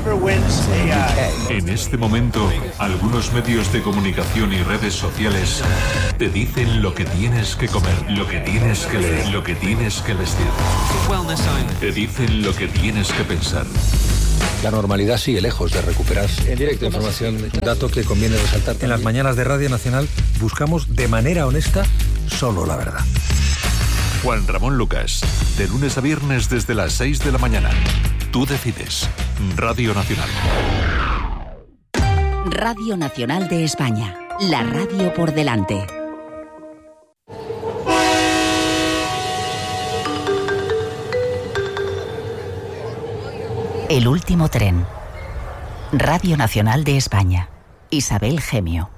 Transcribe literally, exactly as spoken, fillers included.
En este momento, algunos medios de comunicación y redes sociales te dicen lo que tienes que comer, lo que tienes que leer, lo que tienes que vestir. Te dicen lo que tienes que pensar. La normalidad sigue lejos de recuperarse. En directo, información, dato que conviene resaltar también. En las mañanas de Radio Nacional buscamos de manera honesta solo la verdad. Juan Ramón Lucas, de lunes a viernes desde las seis de la mañana. Tú decides. Radio Nacional. Radio Nacional de España. La radio por delante. El último tren. Radio Nacional de España. Isabel Gemio.